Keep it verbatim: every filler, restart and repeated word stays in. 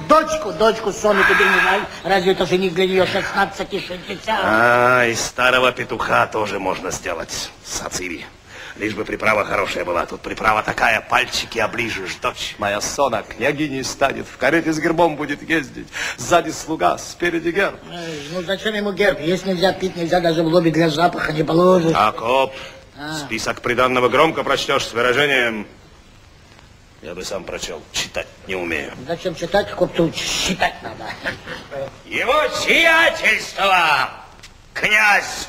дочку, дочку Соню теперь не знаю. Разве это жених для нее шестнадцать и шестьдесят? А, из старого петуха тоже можно сделать сациви. Лишь бы приправа хорошая была. Тут приправа такая, пальчики оближешь, дочь. Моя Сона княгиней станет, в карете с гербом будет ездить. Сзади слуга, спереди герб. Эй, ну зачем ему герб? Есть нельзя пить, нельзя даже в лобби для запаха не положить. Акоп, а. список приданного громко прочтешь с выражением. Я бы сам прочел, читать не умею. Зачем читать, как тут считать надо? Его сиятельство, князь